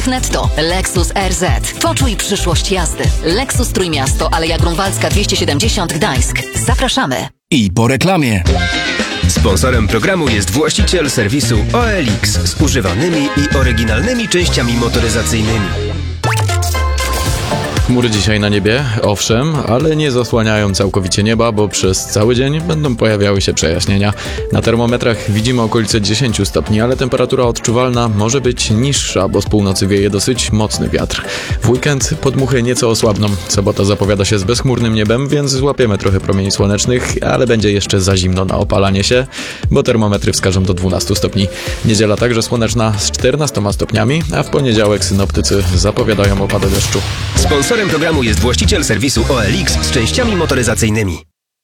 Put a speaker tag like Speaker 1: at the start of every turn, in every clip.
Speaker 1: Netto. Lexus RZ. Poczuj przyszłość jazdy. Lexus Trójmiasto, Aleja Grunwaldzka 270 Gdańsk. Zapraszamy.
Speaker 2: I po reklamie.
Speaker 3: Sponsorem programu jest właściciel serwisu OLX z używanymi i oryginalnymi częściami motoryzacyjnymi.
Speaker 4: Chmury dzisiaj na niebie, owszem, ale nie zasłaniają całkowicie nieba, bo przez cały dzień będą pojawiały się przejaśnienia. Na termometrach widzimy okolice 10 stopni, ale temperatura odczuwalna może być niższa, bo z północy wieje dosyć mocny wiatr. W weekend podmuchy nieco osłabną. Sobota zapowiada się z bezchmurnym niebem, więc złapiemy trochę promieni słonecznych, ale będzie jeszcze za zimno na opalanie się, bo termometry wskażą do 12 stopni. Niedziela także słoneczna z 14 stopniami, a w poniedziałek synoptycy zapowiadają opady deszczu.
Speaker 3: Sponsorem programu jest właściciel serwisu OLX z częściami motoryzacyjnymi.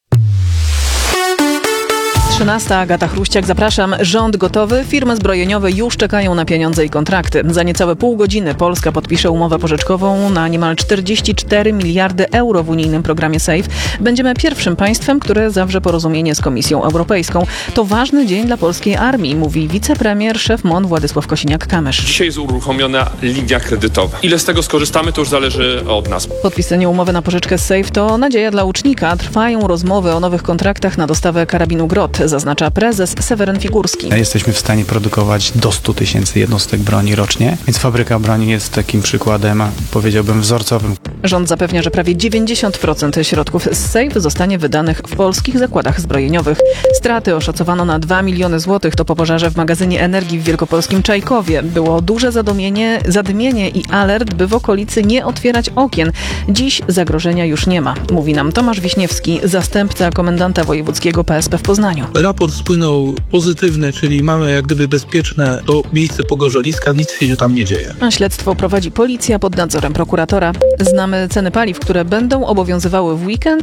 Speaker 5: 13. Agata Chruściak, zapraszam. Rząd gotowy, firmy zbrojeniowe już czekają na pieniądze i kontrakty. Za niecałe pół godziny Polska podpisze umowę pożyczkową na niemal 44 miliardy euro w unijnym programie SAFE. Będziemy pierwszym państwem, które zawrze porozumienie z Komisją Europejską. To ważny dzień dla polskiej armii, mówi wicepremier, szef MON Władysław Kosiniak-Kamysz.
Speaker 6: Dzisiaj jest uruchomiona linia kredytowa. Ile z tego skorzystamy, to już zależy od nas.
Speaker 5: Podpisanie umowy na pożyczkę z SAFE to nadzieja dla łucznika. Trwają rozmowy o nowych kontraktach na dostawę karabinu Grot, zaznacza prezes Seweryn Figurski.
Speaker 7: Jesteśmy w stanie produkować do 100 tysięcy jednostek broni rocznie, więc fabryka broni jest takim przykładem, powiedziałbym, wzorcowym.
Speaker 5: Rząd zapewnia, że prawie 90% środków z SAFE zostanie wydanych w polskich zakładach zbrojeniowych. Straty oszacowano na 2 miliony złotych. To po pożarze w magazynie energii w wielkopolskim Czajkowie. Było duże zadymienie i alert, by w okolicy nie otwierać okien. Dziś zagrożenia już nie ma, mówi nam Tomasz Wiśniewski, zastępca komendanta wojewódzkiego PSP w Poznaniu.
Speaker 8: Raport spłynął pozytywny, czyli mamy jak gdyby bezpieczne to miejsce pogorzeliska, nic się tam nie dzieje.
Speaker 5: A śledztwo prowadzi policja pod nadzorem prokuratora. Znamy ceny paliw, które będą obowiązywały w weekend